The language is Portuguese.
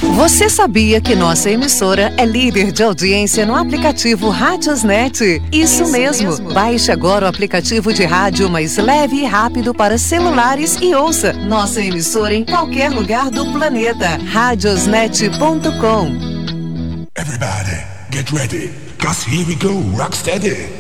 Você sabia que nossa emissora é líder de audiência no aplicativo Radiosnet? Isso mesmo. Baixe agora o aplicativo de rádio mais leve e rápido para celulares e ouça nossa emissora em qualquer lugar do planeta. Radiosnet.com. Everybody, get ready, 'cause here we go, rock steady.